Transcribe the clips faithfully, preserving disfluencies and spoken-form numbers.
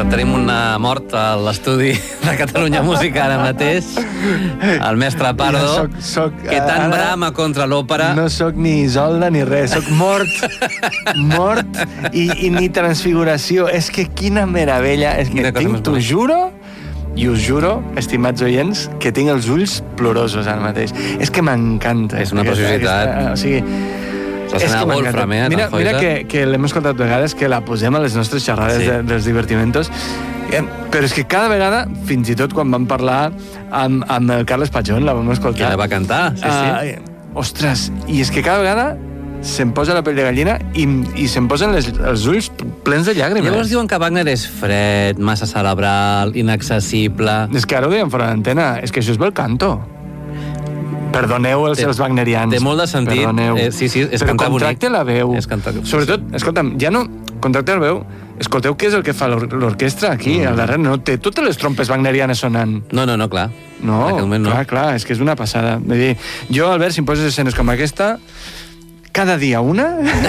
Tenim una mort a l'estudi de Catalunya Música ara mateix, el mestre Pardo, ja soc, soc, que tant ara brama contra l'òpera. No sóc ni Isolda ni res, sóc mort, mort i, i ni transfiguració. És que quina meravella, és que tinc, t'ho juro, i us juro, estimats oients, que tinc els ulls plorosos ara mateix. És que m'encanta. És una preciositat. Aquesta, o sigui, és que Wolfram, eh, mira, mira que, que l'hem escoltat vegades, que la posem a les nostres xerrades sí. de, dels divertimentos, eh, però és que cada vegada, fins i tot quan vam parlar amb, amb el Carles Pachón, la vam escoltar. Que la va cantar, sí, sí. Uh, ostres, i és que cada vegada se'm posa la pell de gallina i, i se'm posen les, els ulls plens de llàgrimes. Llavors diuen que Wagner és fred, massa cerebral, inaccessible... És que ara ho deien fora d'antena, és que això és bel canto. Perdoneu els, té, els wagnerians. Té molt de sentit. Eh, sí, sí, és però cantar bonic. Però contracte la veu. És cantar... Sobretot, escolta'm, ja no... Contracte la veu. Escolteu què és el que fa l'orquestra aquí, mm. al darrere. No té totes les trompes wagnerianes sonant. No, no, no, clar. No, moment, clar, no. clar, és que és una passada. Vull dir, jo, Albert, si em poses escenes com aquesta... cada dia una...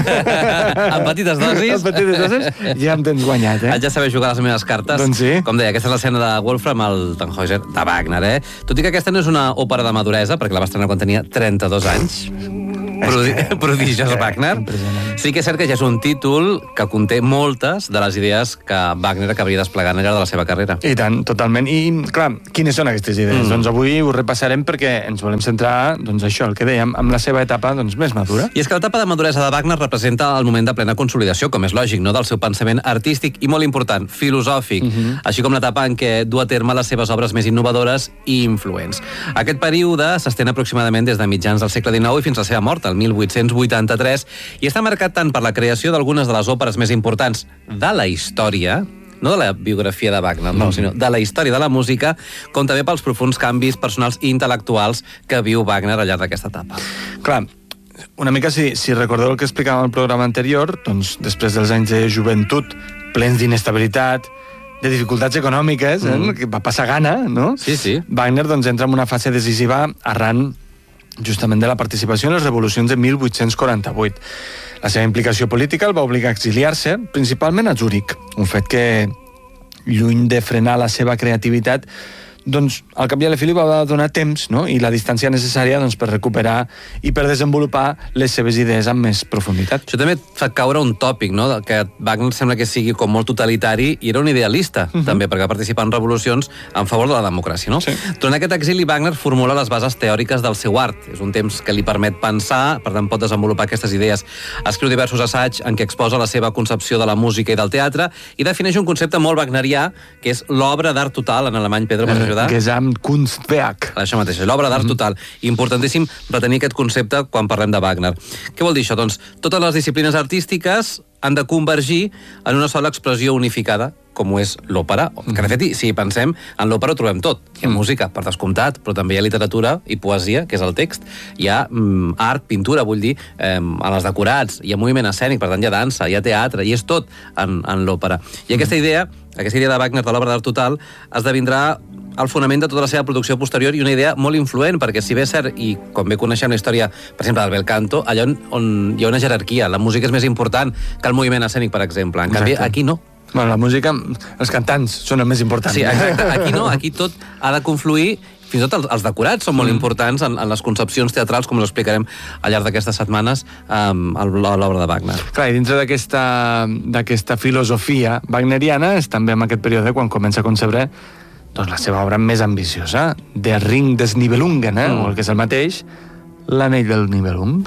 en petites dosis. En petites dosis, ja em tens guanyat, eh? Haig de saber jugar les meves cartes. Doncs sí. Com deia, aquesta és l'escena de Wolfram, el Tannhäuser de Wagner, eh? Tot i que aquesta no és una òpera de maduresa, perquè la va estrenar quan tenia trenta-dos anys. Prodi prodigiós Wagner. Sí que és cert que ja és un títol que conté moltes de les idees que Wagner acabaria desplegant al llarg de la seva carrera. I tant, totalment. I, clar, quines són aquestes idees? Mm. Doncs avui ho repassarem perquè ens volem centrar, doncs això, el que dèiem, amb la seva etapa doncs, més madura. I és que l'etapa de maduresa de Wagner representa el moment de plena consolidació, com és lògic, no?, del seu pensament artístic i, molt important, filosòfic, mm -hmm. així com l'etapa en què du a terme les seves obres més innovadores i influents. Aquest període s'estén aproximadament des de mitjans del segle dinou i fins a la seva mort, el mil vuit-cents vuitanta-tres, i està marcat tant per la creació d'algunes de les òperes més importants de la història, no de la biografia de Wagner, no, sinó de la història de la música, com també pels profunds canvis personals i intel·lectuals que viu Wagner al llarg d'aquesta etapa. Clar, una mica, si, si recordeu el que explicàvem al programa anterior, doncs després dels anys de joventut, plens d'inestabilitat, de dificultats econòmiques, eh, mm. que va passar gana, no? Sí, sí. Wagner doncs, entra en una fase decisiva arran justament de la participació en les revolucions de mil vuit-cents quaranta-vuit. La seva implicació política el va obligar a exiliar-se, principalment a Zúrich, un fet que, lluny de frenar la seva creativitat, doncs, al cap i a la fi li va donar temps, no?, i la distància necessària doncs, per recuperar i per desenvolupar les seves idees amb més profunditat. Això també fa caure un tòpic, no?, que Wagner sembla que sigui com molt totalitari i era un idealista, uh-huh. també, perquè va participar en revolucions en favor de la democràcia, no? Sí. Durant aquest exili, Wagner formula les bases teòriques del seu art. És un temps que li permet pensar, per tant pot desenvolupar aquestes idees. Escriu diversos assaigs en què exposa la seva concepció de la música i del teatre i defineix un concepte molt wagnerià, que és l'obra d'art total, en alemany, Pedro, per ajudar. Gesamtkunstwerk. Això mateix, l'obra d'art total. Importantíssim retenir aquest concepte quan parlem de Wagner. Què vol dir això? Doncs totes les disciplines artístiques han de convergir en una sola expressió unificada, com ho és l'òpera. Que, de fet, si pensem, en l'òpera ho trobem tot. Hi ha mm. música, per descomptat, però també hi ha literatura i poesia, que és el text. Hi ha mm, art, pintura, vull dir, eh, en els decorats, hi ha moviment escènic, per tant, hi ha dansa, hi ha teatre, i és tot en, en l'òpera. I aquesta idea, aquesta idea de Wagner de l'obra d'art total, esdevindrà el fonament de tota la seva producció posterior i una idea molt influent, perquè si bé és cert, i com bé coneixem la història, per exemple, del bel canto, allà on, on hi ha una jerarquia, la música és més important que el moviment escènic, per exemple. En canvi, exacte. Aquí no. Bueno, la música, els cantants són el més important. Sí, exacte. Aquí no, aquí tot ha de confluir, fins i tot els, els decorats són molt mm. importants en, en les concepcions teatrals, com us explicarem al llarg d'aquestes setmanes um, a l'obra de Wagner. Clar, i dintre d'aquesta filosofia wagneriana és també en aquest període quan comença a concebre doncs la seva obra més ambiciosa, Der Ring des Nibelungen, eh? mm. o el que és el mateix, l'Anell del Nibelung.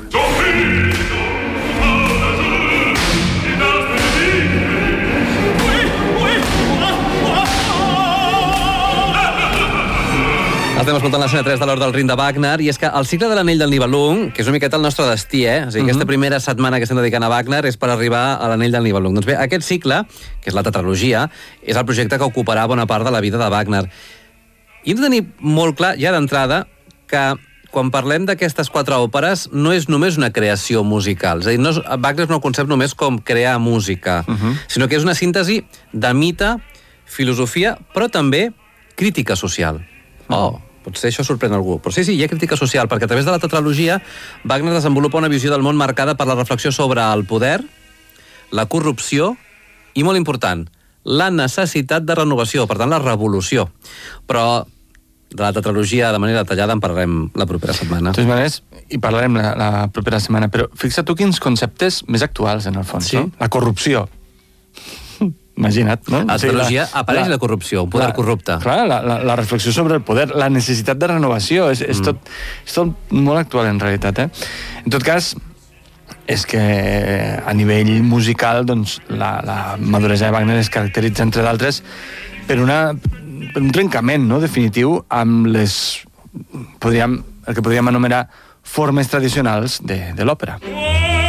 Estem escoltant l'escena tres de l'Or del Rin de Wagner, i és que el cicle de l'Anell del Nibelung, que és una miqueta el nostre destí, eh? O sigui, aquesta primera setmana que estem dedicant a Wagner és per arribar a l'Anell del Nibelung. Doncs bé, aquest cicle, que és la tetralogia, és el projecte que ocuparà bona part de la vida de Wagner. I hem de tenir molt clar, ja d'entrada, que quan parlem d'aquestes quatre òperes no és només una creació musical. És a dir, no és, Wagner no el concep només com crear música, uh -huh. sinó que és una síntesi de mite, filosofia, però també crítica social. Oh, potser això sorprèn algú. Però sí, sí, hi ha crítica social, perquè a través de la tetralogia Wagner desenvolupa una visió del món marcada per la reflexió sobre el poder, la corrupció i, molt important, la necessitat de renovació, per tant, la revolució. Però de la tetralogia de manera detallada en parlarem la propera setmana. De totes maneres, hi parlarem la, la propera setmana, però fixa't tu quins conceptes més actuals, en el fons, sí? no? La corrupció. Imagina't, no? A la tetralogia o sigui, la, apareix la, la corrupció, un poder la, corrupte. Clar, la, la, la reflexió sobre el poder, la necessitat de renovació, és, és, mm. tot, és tot molt actual, en realitat. Eh? En tot cas, és que a nivell musical, doncs, la, la maduresa de Wagner es caracteritza, entre d'altres, per, una, per un trencament, no?, definitiu amb les, podríem, el que podríem anomenar formes tradicionals de, de l'òpera.